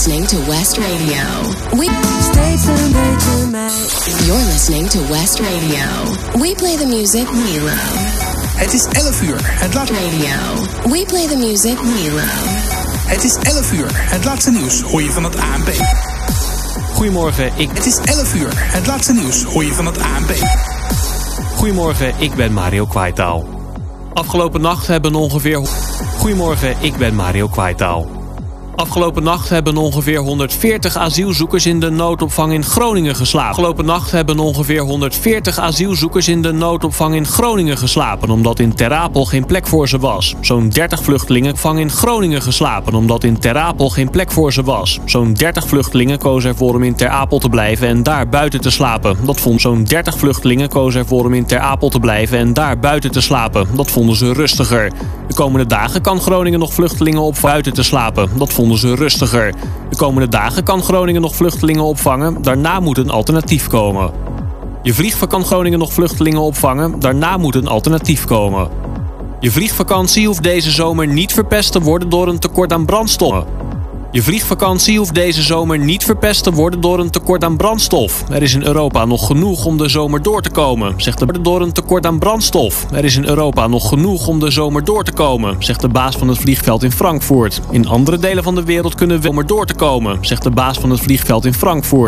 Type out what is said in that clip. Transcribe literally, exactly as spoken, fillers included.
listening to West Radio. We Steeds een beetje mij. You're listening to West Radio. We play the music we love. Het is elf uur. Het laat Radio. We play the music we love. Het is elf uur. Het laatste nieuws hoor je van het A N P. Goedemorgen, ik... Het is elf uur. Het laatste nieuws hoor je van het A N P. Goedemorgen, ik ben Mario Kwaitaal. Afgelopen nacht hebben ongeveer... Goedemorgen, ik ben Mario Kwaitaal. Afgelopen nacht hebben ongeveer honderdveertig asielzoekers in de noodopvang in Groningen geslapen. Afgelopen nacht hebben ongeveer honderdveertig asielzoekers in de noodopvang in Groningen geslapen, omdat in Ter Apel geen plek voor ze was. Zo'n dertig vluchtelingen vang in Groningen geslapen, omdat in Ter Apel geen plek voor ze was. Zo'n dertig vluchtelingen kozen ervoor om in Ter Apel te blijven en daar buiten te slapen. Dat vond zo'n dertig vluchtelingen kozen ervoor om in Ter Apel te blijven en daar buiten te slapen. Dat vonden ze rustiger. De komende dagen kan Groningen nog vluchtelingen op buiten te slapen. Dat vonden ze rustiger. De komende dagen kan Groningen nog vluchtelingen opvangen. Daarna moet een alternatief komen. Je vliegvakantie kan Groningen nog vluchtelingen opvangen. Daarna moet een alternatief komen. Je vliegvakantie hoeft deze zomer niet verpest te worden door een tekort aan brandstof. Je vliegvakantie hoeft deze zomer niet verpest te worden door een tekort aan brandstof. Er is in Europa nog genoeg om de zomer door te komen, zegt de door een tekort aan brandstof. Er is in Europa nog genoeg om de zomer door te komen, zegt de baas van het vliegveld in Frankfurt. In andere delen van de wereld kunnen we om er door te komen, zegt de baas van het vliegveld in Frankfurt.